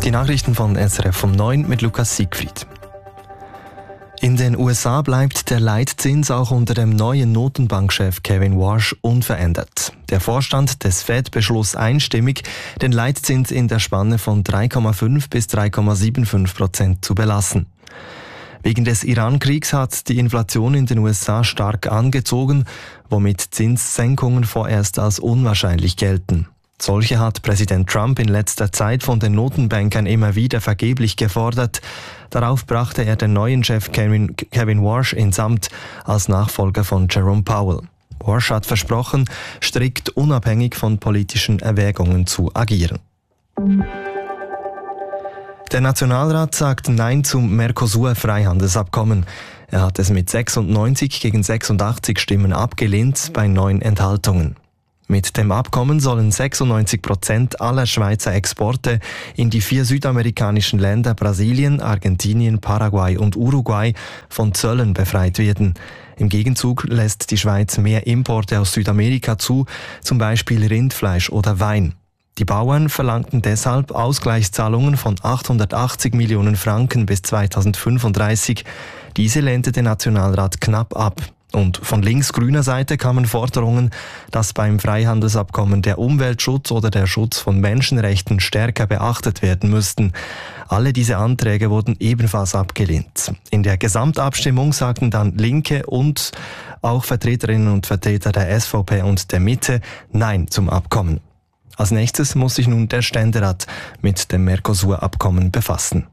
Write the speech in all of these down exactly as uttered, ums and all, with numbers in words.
Die Nachrichten von S R F um neun mit Lukas Siegfried. In den U S A bleibt der Leitzins auch unter dem neuen Notenbankchef Kevin Warsh unverändert. Der Vorstand des Fed beschloss einstimmig, den Leitzins in der Spanne von drei Komma fünf bis drei Komma fünfundsiebzig Prozent zu belassen. Wegen des Iran-Kriegs hat die Inflation in den U S A stark angezogen, womit Zinssenkungen vorerst als unwahrscheinlich gelten. Solche hat Präsident Trump in letzter Zeit von den Notenbankern immer wieder vergeblich gefordert. Darauf brachte er den neuen Chef Kevin, Kevin Warsh ins Amt als Nachfolger von Jerome Powell. Warsh hat versprochen, strikt unabhängig von politischen Erwägungen zu agieren. Der Nationalrat sagt Nein zum Mercosur-Freihandelsabkommen. Er hat es mit sechsundneunzig gegen sechsundachtzig Stimmen abgelehnt bei neun Enthaltungen. Mit dem Abkommen sollen sechsundneunzig Prozent aller Schweizer Exporte in die vier südamerikanischen Länder Brasilien, Argentinien, Paraguay und Uruguay von Zöllen befreit werden. Im Gegenzug lässt die Schweiz mehr Importe aus Südamerika zu, zum Beispiel Rindfleisch oder Wein. Die Bauern verlangten deshalb Ausgleichszahlungen von achthundertachtzig Millionen Franken bis zweitausendfünfunddreißig. Diese lehnte der Nationalrat knapp ab. Und von links-grüner Seite kamen Forderungen, dass beim Freihandelsabkommen der Umweltschutz oder der Schutz von Menschenrechten stärker beachtet werden müssten. Alle diese Anträge wurden ebenfalls abgelehnt. In der Gesamtabstimmung sagten dann Linke und auch Vertreterinnen und Vertreter der S V P und der Mitte Nein zum Abkommen. Als nächstes muss sich nun der Ständerat mit dem Mercosur-Abkommen befassen.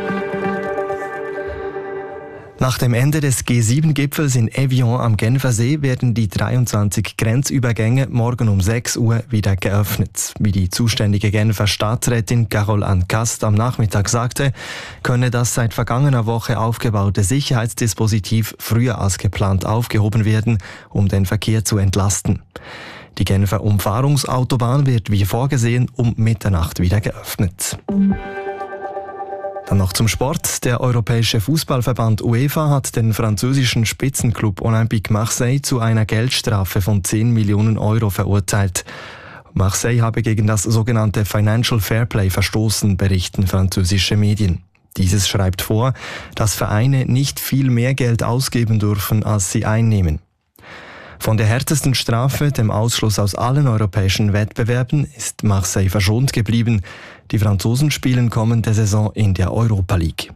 Nach dem Ende des G sieben Gipfels in Evian am Genfersee werden die dreiundzwanzig Grenzübergänge morgen um sechs Uhr wieder geöffnet. Wie die zuständige Genfer Staatsrätin Carole Anne Cast am Nachmittag sagte, könne das seit vergangener Woche aufgebaute Sicherheitsdispositiv früher als geplant aufgehoben werden, um den Verkehr zu entlasten. Die Genfer Umfahrungsautobahn wird wie vorgesehen um Mitternacht wieder geöffnet. Dann noch zum Sport. Der Europäische Fußballverband UEFA hat den französischen Spitzenklub Olympique Marseille zu einer Geldstrafe von zehn Millionen Euro verurteilt. Marseille habe gegen das sogenannte Financial Fairplay verstoßen, berichten französische Medien. Dieses schreibt vor, dass Vereine nicht viel mehr Geld ausgeben dürfen, als sie einnehmen. Von der härtesten Strafe, dem Ausschluss aus allen europäischen Wettbewerben, ist Marseille verschont geblieben. Die Franzosen spielen kommende Saison in der Europa League.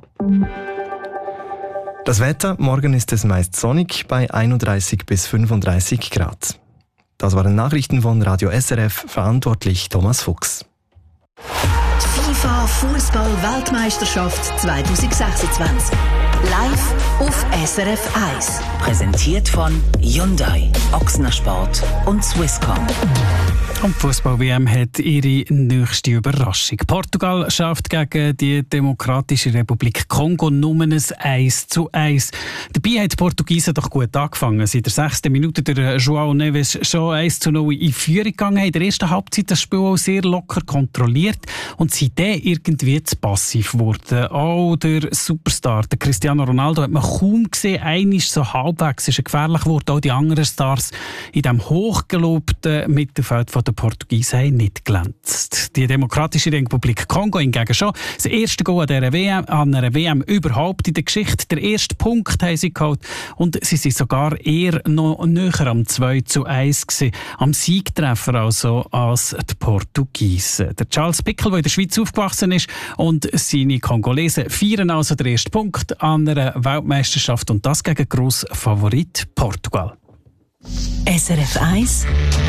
Das Wetter, morgen ist es meist sonnig bei einunddreißig bis fünfunddreißig Grad. Das waren Nachrichten von Radio S R F, verantwortlich Thomas Fuchs. FIFA Fußball-Weltmeisterschaft zwanzig sechsundzwanzig. Live auf S R F eins. Präsentiert von Hyundai, Ochsner Sport und Swisscom. Und die Fußball-W M hat ihre nächste Überraschung. Portugal schafft gegen die Demokratische Republik Kongo nur ein eins zu eins. Dabei haben die Portugiesen doch gut angefangen. Seit der sechsten Minute der João Neves schon eins zu null in Führung gegangen, haben in der ersten Halbzeit das Spiel auch sehr locker kontrolliert und sind dann irgendwie zu passiv geworden. Auch der Superstar, der Cristiano Ronaldo, hat man kaum gesehen. Einer ist so halbwegs ist er gefährlich geworden. Auch die anderen Stars in diesem hochgelobten Mittelfeld von der Portugiesen haben nicht glänzt. Die Demokratische Republik Kongo hingegen schon. Das erste Goal an dieser W M, an einer W M überhaupt in der Geschichte. Der erste Punkt haben sie geholt und sie sind sogar eher noch näher am zwei zu eins gewesen. Am Siegtreffer also als die Portugiesen. Der Charles Pickel, der in der Schweiz aufgewachsen ist, und seine Kongolesen feiern also den ersten Punkt an einer Weltmeisterschaft und das gegen Grossfavorit Portugal. S R F eins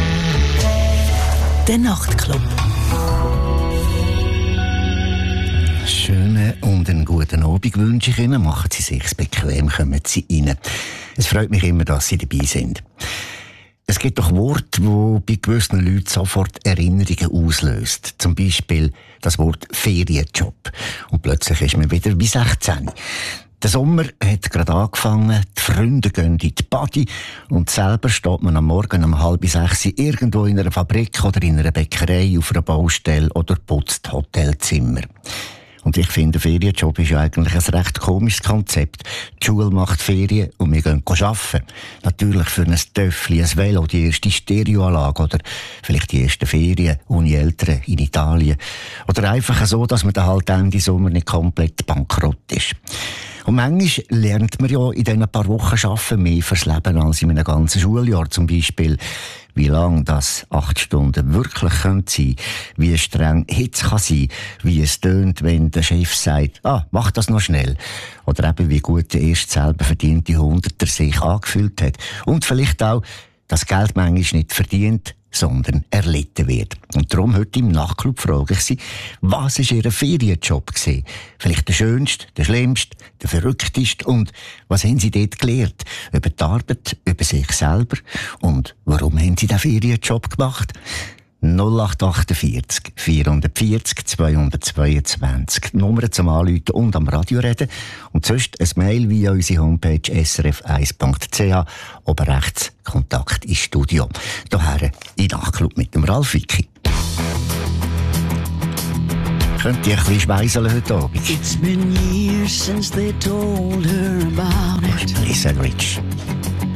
Der Nachtclub. Schönen und einen guten Abend wünsche ich Ihnen. Machen Sie sich bequem, kommen Sie rein. Es freut mich immer, dass Sie dabei sind. Es gibt doch Worte, die bei gewissen Leuten sofort Erinnerungen auslöst. Zum Beispiel das Wort Ferienjob. Und plötzlich ist man wieder wie sechzehn. Der Sommer hat gerade angefangen, die Freunde gehen in die Party und selber steht man am Morgen um halb sechs irgendwo in einer Fabrik oder in einer Bäckerei, auf einer Baustelle oder putzt Hotelzimmer. Und ich finde, Ferienjob ist eigentlich ein recht komisches Konzept. Die Schule macht Ferien und wir gehen arbeiten. Natürlich für ein Töffli, ein Velo, die erste Stereoanlage oder vielleicht die ersten Ferien ohne Eltern in Italien. Oder einfach so, dass man dann halt Ende Sommer nicht komplett bankrott ist. Und manchmal lernt man ja in diesen paar Wochen arbeiten mehr fürs Leben als in einem ganzen Schuljahr. Zum Beispiel, wie lang das acht Stunden wirklich sein können, wie streng Hitze kann sein, wie es tönt, wenn der Chef sagt, ah, mach das noch schnell. Oder eben, wie gut der erst selber verdiente Hunderter sich angefühlt hat. Und vielleicht auch, dass Geld manchmal nicht verdient, sondern erlitten wird. Und darum heute im Nachtclub frage ich Sie, was war Ihr Ferienjob gewesen? Vielleicht der schönste, der schlimmste, der verrückteste und was haben Sie dort gelernt? Über die Arbeit, über sich selber und warum haben Sie diesen Ferienjob gemacht? null acht achtundvierzig, vierhundertvierzig, zweihundertzweiundzwanzig. Die Nummer zum Anrufen und am Radio reden. Und sonst ein Mail via unsere Homepage s r f eins punkt c h. Oben rechts Kontakt ins Studio. Daher in Nachtclub mit dem Ralf Wicki. Könnt ihr ein bisschen schweiseln heute Abend? It's been years since they told her about it. Lisa Rich.